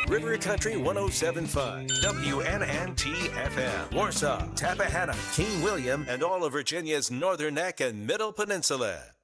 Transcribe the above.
River Country 107.5, WNNT-FM, Warsaw, Tappahannock, King William, and all of Virginia's Northern Neck and Middle Peninsula.